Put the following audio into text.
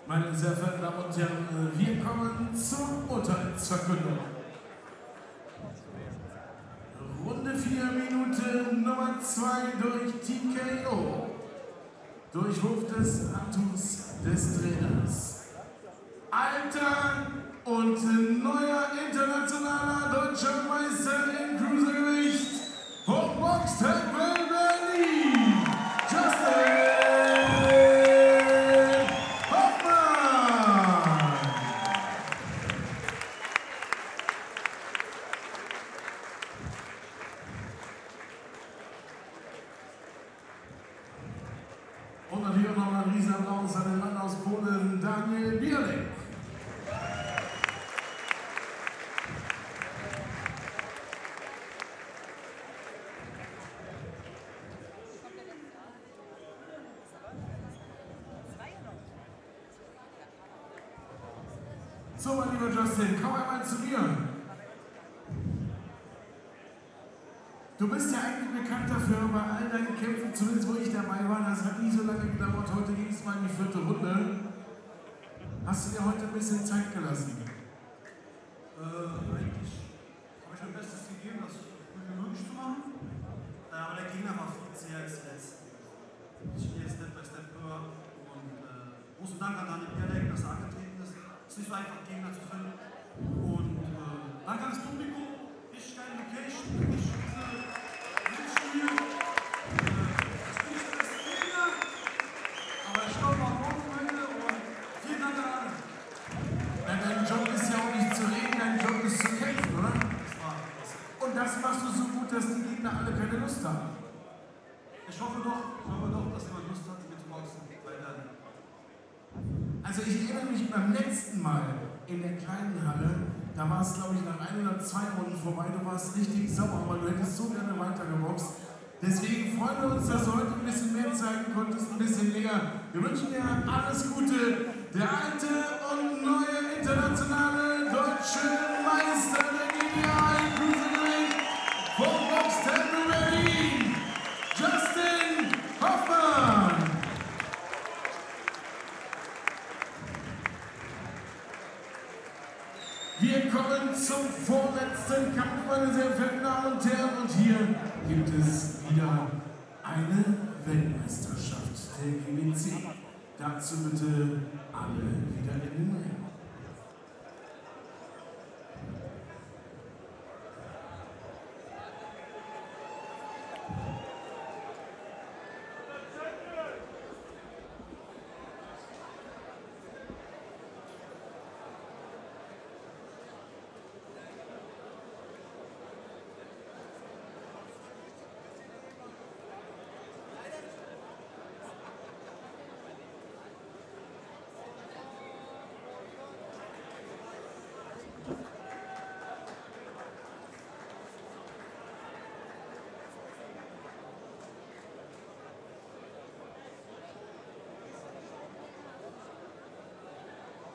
Meine sehr verehrten Damen und Herren, wir kommen zur Urteilsverkündung. Runde 4, Minute Nummer 2 durch TKO. Durchwurf des Handtuchs des Trainers. Alter und neuer internationaler deutscher Meister im Cruisergewicht, Hochbox Tempel Berlin, Justin Hoffmann. Und natürlich auch nochmal ein Riesenapplaus an den Mann aus Polen, Daniel Bierlik. So, mein lieber Justin, komm einmal zu mir. Du bist ja eigentlich bekannt dafür, bei all deinen Kämpfen, zumindest wo ich dabei war, das hat nie so lange gedauert, heute ging es mal in die 4. Runde. Hast du dir heute ein bisschen Zeit gelassen? Eigentlich habe ich mein Bestes gegeben, das gut wie möglich zu machen. Aber der Gegner war viel zäher als zuletzt. Ich gehe jetzt Step by Step höher und großen Dank an Daniel Bierlik, dass er angetreten ist. Es ist nicht so einfach, Gegner zu finden. Und danke an das Publikum, richtig geile Location, richtig Spiel. Ich bin nicht der beste Gegner, aber ich glaube auch Wochenende und vielen Dank an alle. Dein Job ist ja auch nicht zu reden, dein Job ist zu kämpfen, oder? Das war das. Und das machst du so gut, dass die Gegner alle keine Lust haben. Ich hoffe doch, dass jemand Lust hat, mit Boxen weiter. Also ich erinnere mich beim letzten Mal in der kleinen Halle, da war es glaube ich nach 1 oder 2 Runden vorbei, du warst richtig sauer, aber du hättest so gerne weitergeboxt. Deswegen freuen wir uns, dass du heute ein bisschen mehr zeigen konntest, ein bisschen länger. Wir wünschen dir alles Gute. Der alte und neue internationale deutsche Meister der GBA im Cruisergewicht, Hochbox Tempel Berlin, Justin Hoffmann. Wir kommen zum vorletzten Kampf, meine sehr verehrten Damen und Herren. Und hier gibt es wieder eine Weltmeisterschaft der GBC. Dazu bitte alle wieder in den Ring.